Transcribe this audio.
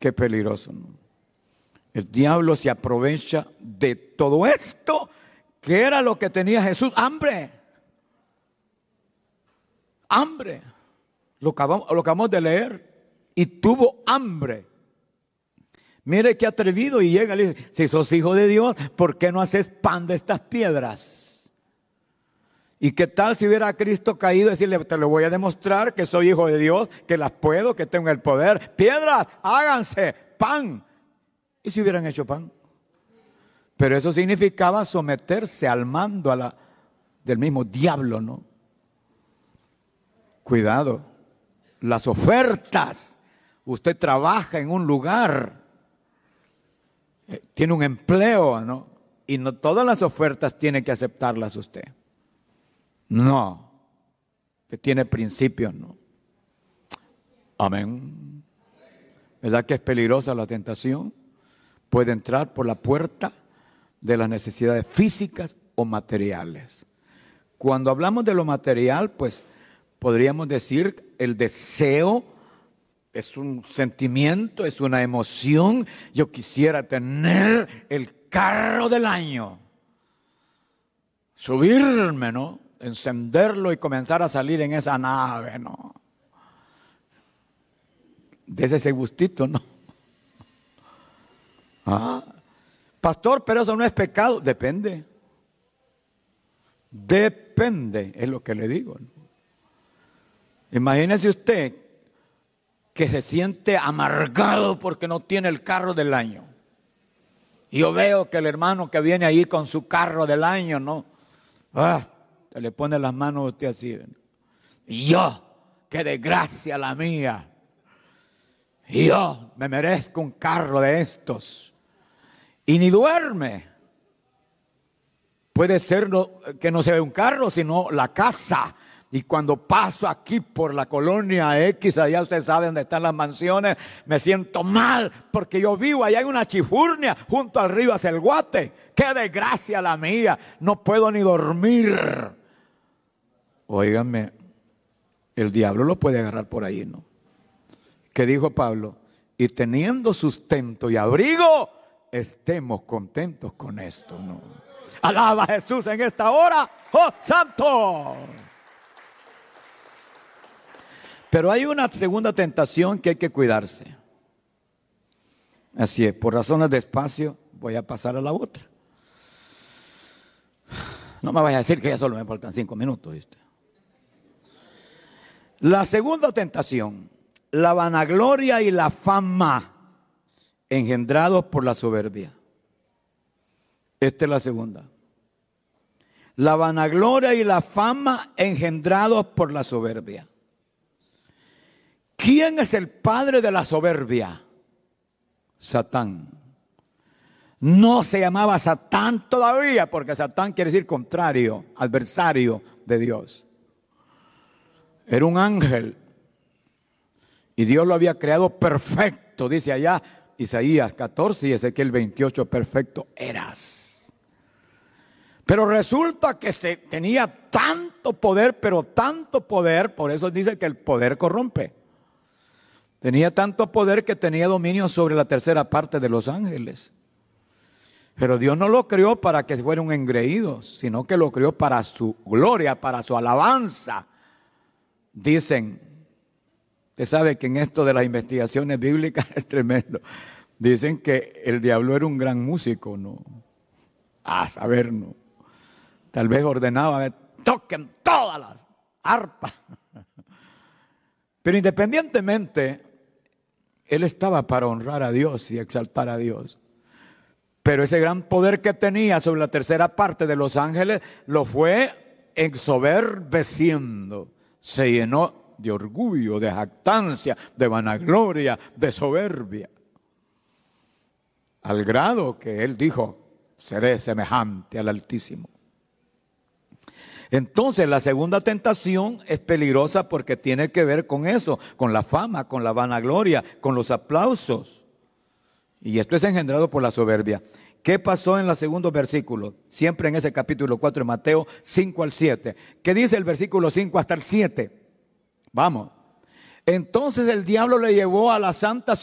Qué peligroso, ¿no? El diablo se aprovecha de todo esto, que era lo que tenía Jesús: hambre. Hambre. Lo acabamos de leer. Y tuvo hambre. Mire qué atrevido, y llega y le dice: si sos hijo de Dios, ¿por qué no haces pan de estas piedras? ¿Y qué tal si hubiera Cristo caído y decirle: te lo voy a demostrar que soy hijo de Dios, que las puedo, que tengo el poder? Piedras, háganse pan. ¿Y si hubieran hecho pan? Pero eso significaba someterse al mando del mismo diablo, ¿no? Cuidado. Las ofertas. Usted trabaja en un lugar, tiene un empleo, ¿no? Y no todas las ofertas tiene que aceptarlas usted. No. Que tiene principios, ¿no? Amén. ¿Verdad que es peligrosa la tentación? Puede entrar por la puerta de las necesidades físicas o materiales. Cuando hablamos de lo material, pues podríamos decir el deseo. Es un sentimiento, es una emoción. Yo quisiera tener el carro del año. Subirme, ¿no? Encenderlo y comenzar a salir en esa nave, ¿no? Dese ese gustito, ¿no? Ah, pastor, pero eso no es pecado. Depende. Depende, es lo que le digo, ¿no? Imagínese usted que se siente amargado porque no tiene el carro del año. Y yo veo que el hermano que viene ahí con su carro del año, ¿no? Se le pone las manos a usted así. Y yo, qué desgracia la mía. Y yo me merezco un carro de estos. Y ni duerme. Puede ser que no sea un carro, sino la casa. Y cuando paso aquí por la colonia X, allá usted sabe dónde están las mansiones, me siento mal porque yo vivo allá en una chifurnia junto al río hacia el Guate. ¡Qué desgracia la mía! No puedo ni dormir. Óigame, el diablo lo puede agarrar por ahí, ¿no? ¿Qué dijo Pablo? Y teniendo sustento y abrigo, estemos contentos con esto, ¿no? Alaba a Jesús en esta hora. ¡Oh, santo! Pero hay una segunda tentación que hay que cuidarse. Así es, por razones de espacio voy a pasar a la otra. No me vaya a decir que ya solo me faltan 5 minutos, ¿viste? La segunda tentación, la vanagloria y la fama engendrados por la soberbia. Esta es la segunda. La vanagloria y la fama engendrados por la soberbia. ¿Quién es el padre de la soberbia? Satán. No se llamaba Satán todavía, porque Satán quiere decir contrario, adversario de Dios. Era un ángel. Y Dios lo había creado perfecto, dice allá Isaías 14 y Ezequiel 28, perfecto eras. Pero resulta que tenía tanto poder, pero tanto poder, por eso dice que el poder corrompe. Tenía tanto poder que tenía dominio sobre la tercera parte de los ángeles. Pero Dios no lo creó para que fuera un engreído, sino que lo creó para su gloria, para su alabanza. Dicen, usted sabe que en esto de las investigaciones bíblicas es tremendo. Dicen que el diablo era un gran músico, ¿no? A saber, ¿no? Tal vez ordenaba, toquen todas las arpas. Pero independientemente, él estaba para honrar a Dios y exaltar a Dios. Pero ese gran poder que tenía sobre la tercera parte de los ángeles lo fue ensoberbeciendo. Se llenó de orgullo, de jactancia, de vanagloria, de soberbia. Al grado que él dijo, seré semejante al Altísimo. Entonces la segunda tentación es peligrosa porque tiene que ver con eso, con la fama, con la vanagloria, con los aplausos. Y esto es engendrado por la soberbia. ¿Qué pasó en los segundos versículos? Siempre en ese capítulo 4 de Mateo 5 al 7. ¿Qué dice el versículo 5 hasta el 7? Vamos. Entonces el diablo le llevó a la santa